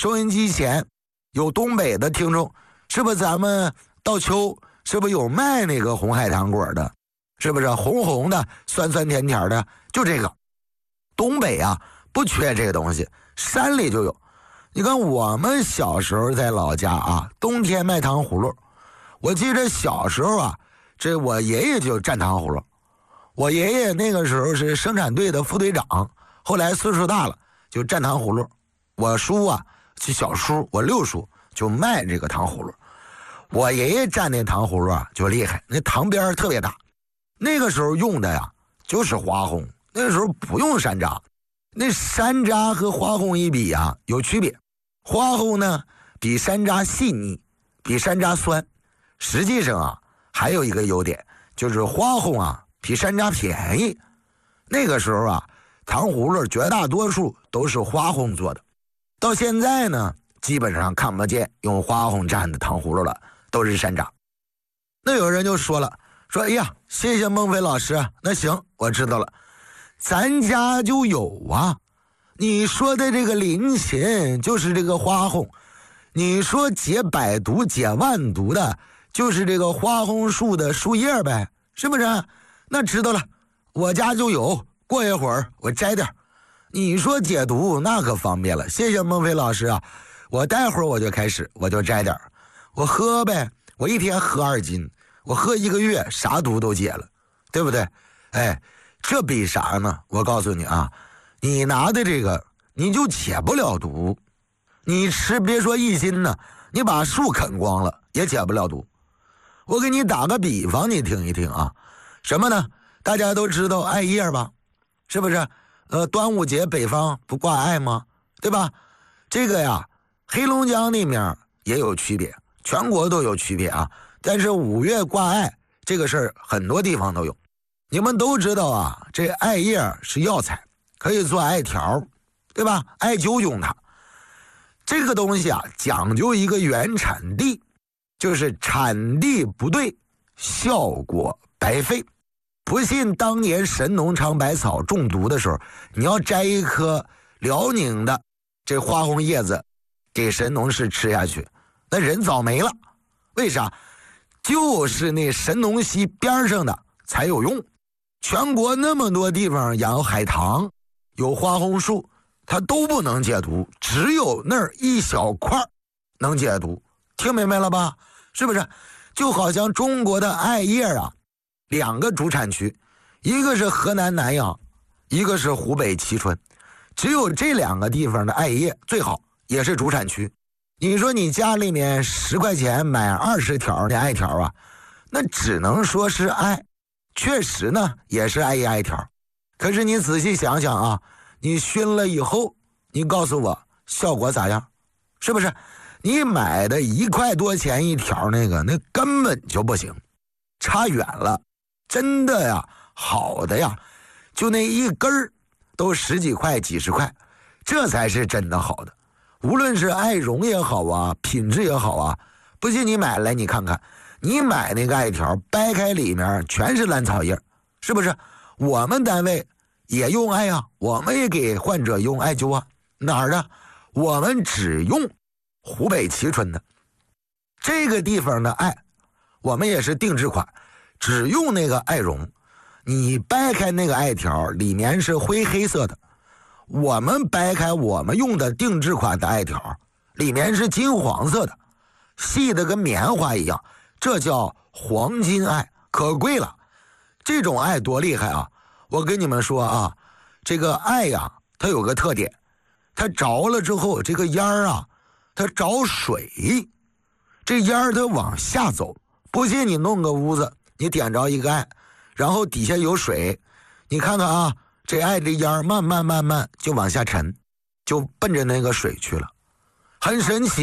收音机前有东北的听众，是不是咱们到秋是不是有卖那个红海糖果的？是不是红红的酸酸甜甜的？就这个东北啊不缺这个东西，山里就有。你看我们小时候在老家啊，冬天卖糖葫芦。我记得小时候啊，这我爷爷就蘸糖葫芦。我爷爷那个时候是生产队的副队长，后来岁数大了就蘸糖葫芦。我叔啊是小叔，我六叔就卖这个糖葫芦。我爷爷蘸那糖葫芦啊就厉害，那糖边特别大。那个时候用的呀就是花红，那个时候不用山楂。那山楂和花红一比啊有区别，花红呢比山楂细腻，比山楂酸。实际上啊还有一个优点，就是花红啊比山楂便宜。那个时候啊糖葫芦绝大多数都是花红做的，到现在呢基本上看不见用花红蘸的糖葫芦了，都是山楂。那有人就说了，说哎呀，谢谢孟非老师，那行我知道了，咱家就有啊。你说的这个林芹就是这个花红，你说解百毒解万毒的就是这个花红树的树叶呗，是不是？那知道了，我家就有，过一会儿我摘点。你说解毒那可方便了，谢谢孟非老师啊，我待会儿我就摘点，我喝呗，我一天喝2斤，我喝1个月啥毒都解了，对不对？哎，这比啥呢？我告诉你啊，你拿的这个你就解不了毒，你吃别说1斤呢，你把树啃光了也解不了毒。我给你打个比方，你听一听啊，什么呢？大家都知道艾叶吧，是不是？端午节北方不挂艾吗？对吧？这个呀，黑龙江那面也有区别，全国都有区别啊。但是5月挂艾这个事儿，很多地方都有。你们都知道啊，这艾叶是药材，可以做艾条，对吧？艾灸用它。这个东西啊，讲究一个原产地，就是产地不对，效果白费。不信当年神农尝百草中毒的时候，你要摘一颗辽宁的这花红叶子给神农氏吃下去，那人早没了。为啥？就是那神农溪边上的才有用。全国那么多地方养海棠，有花红树，它都不能解毒，只有那儿一小块能解毒。听明白了吧？是不是？就好像中国的艾叶啊，2个主产区，一个是河南南阳，一个是湖北蕲春，只有这2个地方的艾叶最好，也是主产区。你说你家里面10块钱买20条的艾条啊，那只能说是艾，确实呢也是艾叶艾条。可是你仔细想想啊，你熏了以后，你告诉我效果咋样？是不是？你买的1块多钱一条那个，那根本就不行，差远了。真的呀，好的呀，就那一根儿都10几块几十块，这才是真的好的。无论是艾绒也好啊，品质也好啊，不信你买来你看看，你买那个艾条掰开里面全是兰草叶，是不是？我们单位也用艾啊，我们也给患者用艾灸啊。哪儿的？我们只用湖北蕲春的这个地方的艾，我们也是定制款，只用那个艾绒。你掰开那个艾条里面是灰黑色的，我们掰开我们用的定制款的艾条里面是金黄色的，细的跟棉花一样，这叫黄金艾，可贵了。这种艾多厉害啊，我跟你们说啊，这个艾呀，它有个特点，它着了之后这个烟儿啊，它着水，这烟儿它往下走。不信你弄个屋子，你点着一个艾，然后底下有水，你看看啊，这艾的烟儿慢慢就往下沉，就奔着那个水去了，很神奇。